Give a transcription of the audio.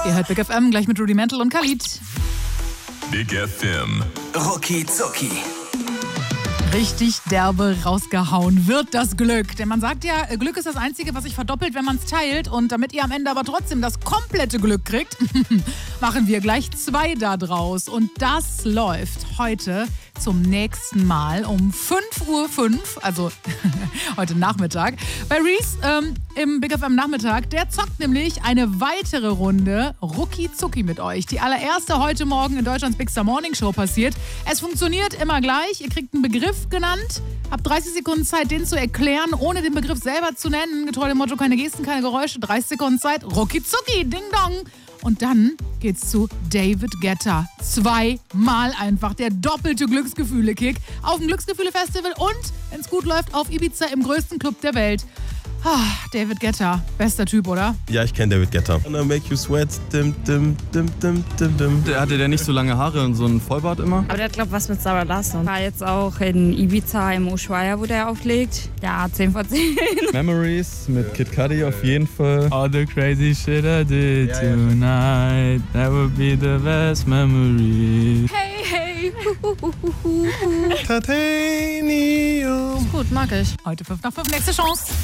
Ihr hört Big FM gleich mit Rudimental und Khalid. Big FM. Rucki Zucki. Richtig derbe rausgehauen wird das Glück. Denn man sagt ja, Glück ist das Einzige, was sich verdoppelt, wenn man es teilt. Und damit ihr am Ende aber trotzdem das komplette Glück kriegt, machen wir gleich 2 da draus. Und das läuft heute zum nächsten Mal um 5:05 Uhr, also heute Nachmittag, bei Reese im Big FM Nachmittag. Der zockt nämlich eine weitere Runde Rucki Zucki mit euch. Die allererste heute Morgen in Deutschlands Big Star Morning Show passiert. Es funktioniert immer gleich. Ihr kriegt einen Begriff genannt, habt 30 Sekunden Zeit, den zu erklären, ohne den Begriff selber zu nennen. Getreu dem Motto, keine Gesten, keine Geräusche. 30 Sekunden Zeit, Rucki Zucki, Ding Dong. Und dann geht's zu David Guetta. 2-mal einfach der doppelte Glücksgefühle-Kick auf dem Glücksgefühle-Festival und, wenn's gut läuft, auf Ibiza im größten Club der Welt. David Guetta, bester Typ, oder? Ja, ich kenne David Guetta. Gonna make you sweat. Dim, dim, dim, dim, dim, dim. Hatte der nicht so lange Haare und so einen Vollbart immer? Aber der hat, glaube ich, was mit Sarah Larsson. War jetzt auch in Ibiza im Ushuaia, wo der auflegt. Ja, 10 von 10. Memories mit Kid Cudi auf jeden Fall. All the crazy shit I did tonight, that would be the best memory. Hey, hey. Titanium. Gut, mag ich. Heute 5 nach 5, nächste Chance.